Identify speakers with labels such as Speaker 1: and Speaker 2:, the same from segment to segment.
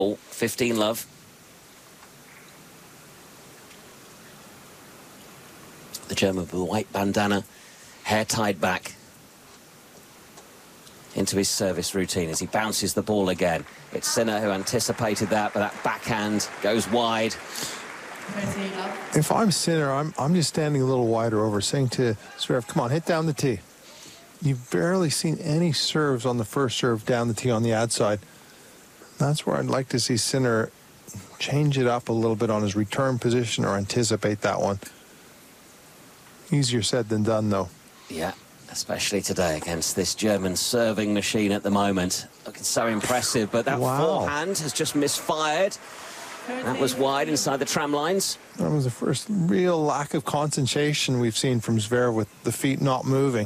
Speaker 1: 15 love. The German with a white bandana, hair tied back, into his service routine as he bounces the ball again. It's Sinner who anticipated that, but that backhand goes wide.
Speaker 2: If I'm Sinner, I'm just standing a little wider over, saying to Zverev, come on, hit down the tee. You've barely seen any serves on the first serve down the tee on the ad side. That's where I'd like to see Sinner change it up a little bit on his return position or anticipate that one. Easier said than done, though.
Speaker 1: Yeah, especially today against this German serving machine at the moment. Looking so impressive, but that forehand has just misfired. That was wide inside the tram lines.
Speaker 2: That was the first real lack of concentration we've seen from Zverev with the feet not moving.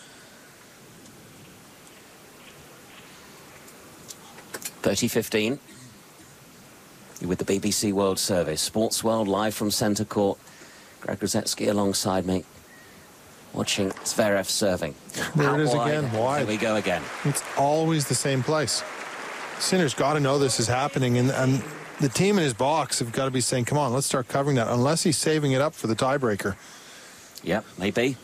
Speaker 1: (30-15). You're with the BBC World Service. Sports World live from centre court. Greg Rosetsky alongside me, watching Zverev serving.
Speaker 2: There it is again, wide.
Speaker 1: Here we go again.
Speaker 2: It's always the same place. Sinner's got to know this is happening, and the team in his box have got to be saying, come on, let's start covering that, unless he's saving it up for the tiebreaker.
Speaker 1: Yep, maybe.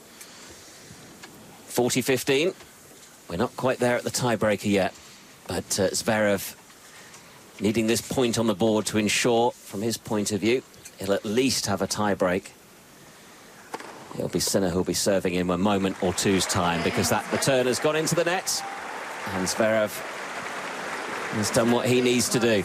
Speaker 1: 40-15. We're not quite there at the tiebreaker yet, but Zverev needing this point on the board to ensure, from his point of view, he'll at least have a tie-break. It'll be Sinner who'll be serving in a moment or two's time, because that return has gone into the net, and Zverev has done what he needs to do.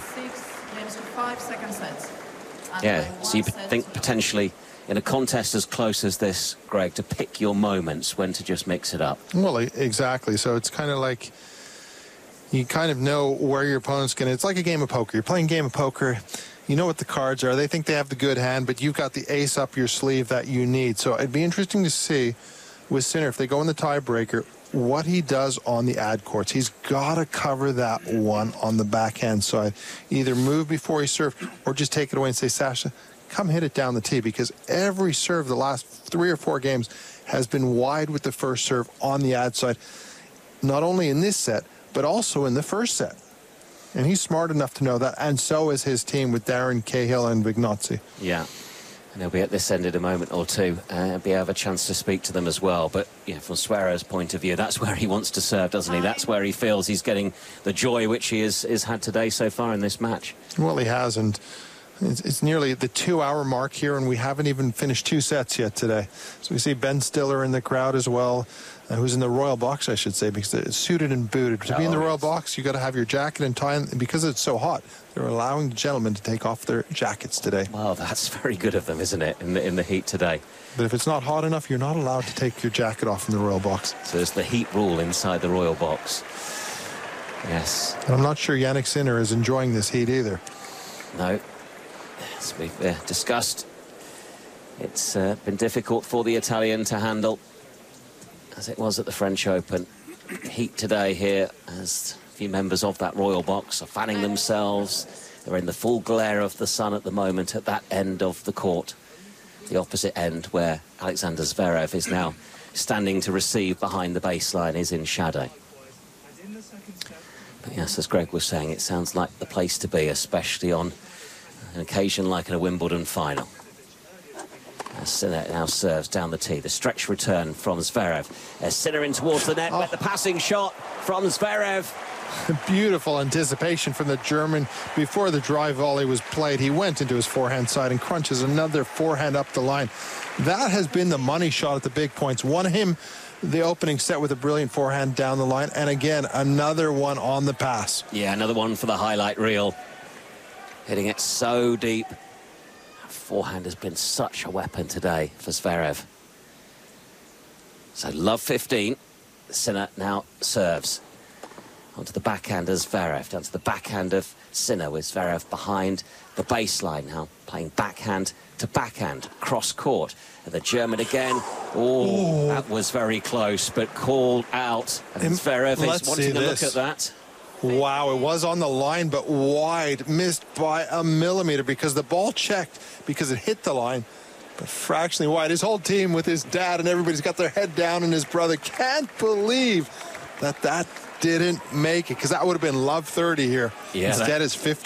Speaker 1: Yeah, so you think potentially in a contest as close as this, Greg, to pick your moments when to just mix it up.
Speaker 2: Well, exactly. So it's kind of like you kind of know where your opponent's going to... It's like a game of poker. You're playing a game of poker. You know what the cards are. They think they have the good hand, but you've got the ace up your sleeve that you need. So it'd be interesting to see with Sinner, if they go in the tiebreaker, what he does on the ad courts. He's got to cover that one on the backhand side. Either move before he serves or just take it away and say, Sasha, come hit it down the tee, because every serve the last 3 or 4 games has been wide with the first serve on the ad side, not only in this set, but also in the first set. And he's smart enough to know that, and so is his team with Darren Cahill and Vignozzi.
Speaker 1: Yeah, and he'll be at this end in a moment or two, be have a chance to speak to them as well. But yeah, from Zverev's point of view, that's where he wants to serve, doesn't he? That's where he feels he's getting the joy which he has had today so far in this match.
Speaker 2: Well, he has, and it's nearly the 2-hour mark here, and we haven't even finished 2 sets yet today. So we see Ben Stiller in the crowd as well, who's in the royal box, I should say, because it's suited and booted. To be in the royal box, you got to have your jacket and tie, and because it's so hot, they're allowing the gentlemen to take off their jackets today.
Speaker 1: Well, that's very good of them, isn't it, in the heat today?
Speaker 2: But if it's not hot enough, you're not allowed to take your jacket off in the royal box.
Speaker 1: So there's the heat rule inside the royal box. Yes.
Speaker 2: And I'm not sure Jannik Sinner is enjoying this heat either.
Speaker 1: No. As we've discussed, it's been difficult for the Italian to handle, as it was at the French Open. Heat today here, as a few members of that royal box are fanning themselves. They're in the full glare of the sun at the moment at that end of the court, the opposite end where Alexander Zverev is now standing to receive behind the baseline, is in shadow. But yes, as Greg was saying, it sounds like the place to be, especially on an occasion like in a Wimbledon final. As Sinner now serves down the tee. The stretch return from Zverev. As Sinner in towards the net, with the passing shot from Zverev.
Speaker 2: Beautiful anticipation from the German. Before the drive volley was played, he went into his forehand side and crunches another forehand up the line. That has been the money shot at the big points. Won him the opening set with a brilliant forehand down the line. And again, another one on the pass.
Speaker 1: Yeah, another one for the highlight reel. Hitting it so deep. Forehand has been such a weapon today for Zverev. So love 15. Sinner now serves. Onto the backhand of Zverev. Down to the backhand of Sinner, with Zverev behind the baseline now. Playing backhand to backhand. Cross court. And the German again. Oh, that was very close, but called out. And Zverev is wanting to look at that.
Speaker 2: Wow, it was on the line, but wide, missed by a millimeter, because the ball checked because it hit the line, but fractionally wide. His whole team with his dad and everybody's got their head down, and his brother can't believe that didn't make it because that would have been love 30 here.
Speaker 1: Yeah,
Speaker 2: Instead, it's 50.